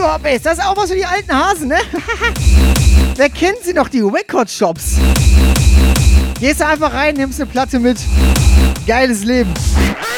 Sorbets, das ist auch was für die alten Hasen, ne? Wer kennt sie noch, die Record-Shops? Gehst du einfach rein, nimmst eine Platte mit. Geiles Leben.